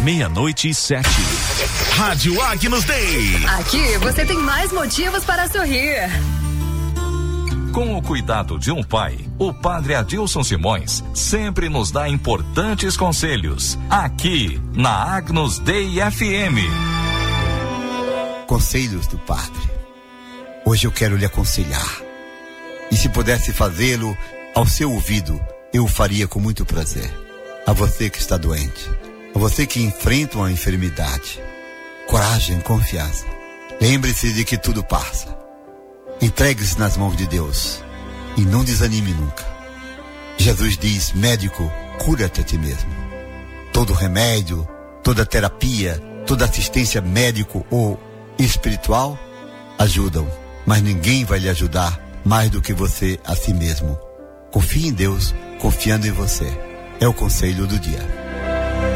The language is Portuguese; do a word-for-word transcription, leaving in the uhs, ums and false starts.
meia-noite e sete. Rádio Agnus Dei. Aqui você tem mais motivos para sorrir. Com o cuidado de um pai, o padre Adilson Simões sempre nos dá importantes conselhos. Aqui, na Agnus Dei F M. Conselhos do padre. Hoje eu quero lhe aconselhar. E se pudesse fazê-lo ao seu ouvido, eu o faria com muito prazer. A você que está doente, a você que enfrenta uma enfermidade, coragem, confiança. Lembre-se de que tudo passa. Entregue-se nas mãos de Deus e não desanime nunca. Jesus diz: médico, cura-te a ti mesmo. Todo remédio, toda terapia, toda assistência médico ou espiritual ajudam, mas ninguém vai lhe ajudar mais do que você a si mesmo. Confie em Deus, confiando em você. É o conselho do dia.